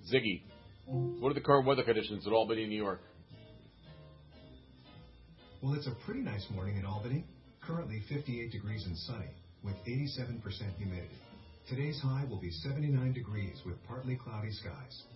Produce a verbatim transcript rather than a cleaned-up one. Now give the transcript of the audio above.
Ziggy, what are the current weather conditions at Albany, New York? Well, it's a pretty nice morning in Albany. Currently fifty-eight degrees and sunny, with eighty-seven percent humidity. Today's high will be seventy-nine degrees with partly cloudy skies.